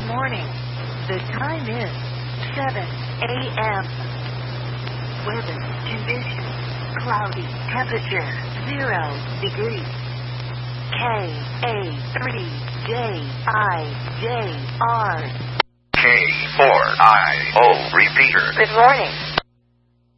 morning. The time is 7 a.m. Weather conditions, cloudy, temperature 0 degrees. K-A-3-J-I-J-R. K4IO repeater. Good morning.